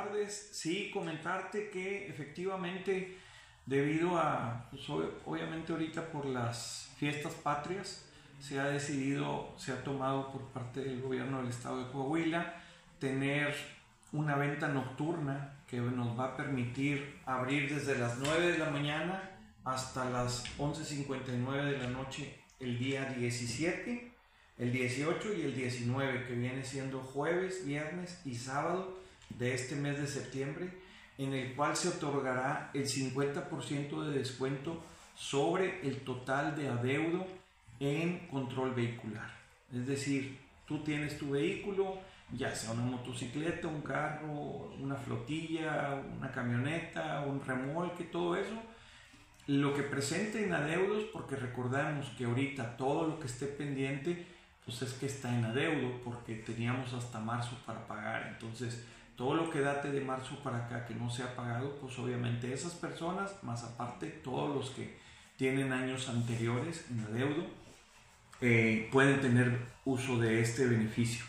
tardes. Sí, comentarte que efectivamente, debido a, pues, obviamente ahorita por las fiestas patrias, se ha tomado por parte del gobierno del estado de Coahuila tener una venta nocturna que nos va a permitir abrir desde las 9 de la mañana hasta las 11:59 de la noche el día 17, el 18 y el 19, que viene siendo jueves, viernes y sábado de este mes de septiembre, en el cual se otorgará el 50% de descuento sobre el total de adeudo en control vehicular. Es decir, tú tienes tu vehículo, ya sea una motocicleta, un carro, una flotilla, una camioneta, un remolque, todo eso, lo que presente en adeudos, porque recordamos que ahorita todo lo que esté pendiente, pues es que está en adeudo, porque teníamos hasta marzo para pagar. Entonces, todo lo que date de marzo para acá que no se ha pagado, pues obviamente esas personas, más aparte todos los que tienen años anteriores en adeudo, pueden tener uso de este beneficio.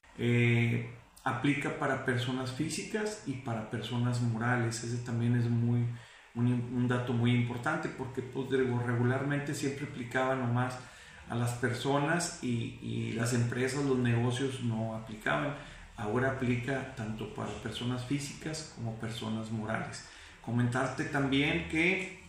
Aplica para personas físicas y para personas morales. Ese también es un dato muy importante, porque pues, regularmente siempre aplicaba nomás a las personas y las empresas, los negocios no aplicaban. Ahora aplica tanto para personas físicas como personas morales. Comentarte también que